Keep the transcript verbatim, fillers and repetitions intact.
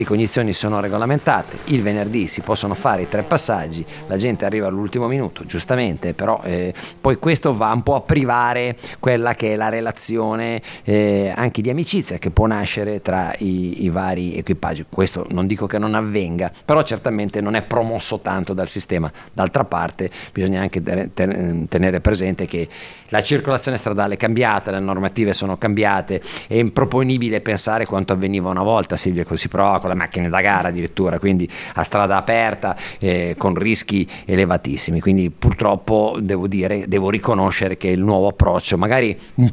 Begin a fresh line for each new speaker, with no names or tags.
Le cognizioni sono regolamentate, il venerdì si possono fare i tre passaggi, la gente arriva all'ultimo minuto, giustamente, però eh, poi questo va un po' a privare quella che è la relazione eh, anche di amicizia che può nascere tra i, i vari equipaggi. Questo non dico che non avvenga, però certamente non è promosso tanto dal sistema. D'altra parte bisogna anche tenere presente che la circolazione stradale è cambiata, le normative sono cambiate, è improponibile pensare quanto avveniva una volta, Silvia, così prova con le macchine da gara addirittura, quindi a strada aperta eh, con rischi elevatissimi. Quindi purtroppo devo dire, devo riconoscere che il nuovo approccio, magari un